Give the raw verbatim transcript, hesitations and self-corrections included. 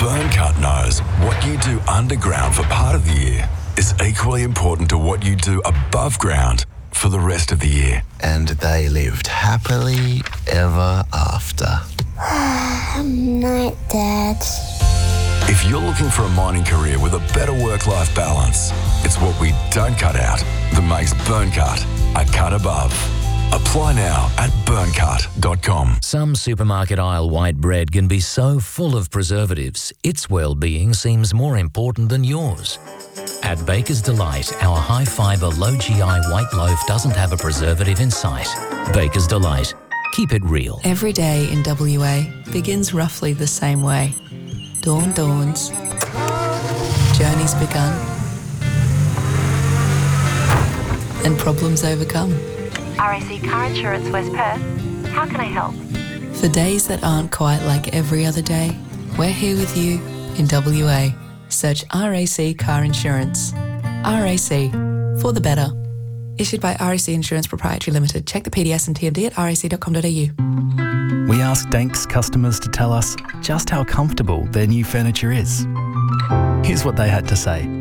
Burncut knows what you do underground for part of the year is equally important to what you do above ground for the rest of the year. And they lived happily ever after. Night, Dad. If you're looking for a mining career with a better work-life balance, it's what we don't cut out that makes Burncut a cut above. Apply now at burncut dot com. Some supermarket aisle white bread can be so full of preservatives, its well-being seems more important than yours. At Baker's Delight, our high-fibre, low-G I white loaf doesn't have a preservative in sight. Baker's Delight. Keep it real. Every day in W A begins roughly the same way. Dawn dawns. Journey's begun. And problems overcome. R A C Car Insurance West Perth. How can I help? For days that aren't quite like every other day, we're here with you in W A. Search R A C Car Insurance. R A C, for the better. Issued by R A C Insurance Proprietary Limited. Check the P D S and T M D at r a c dot com dot a u. We asked Danks customers to tell us just how comfortable their new furniture is. Here's what they had to say.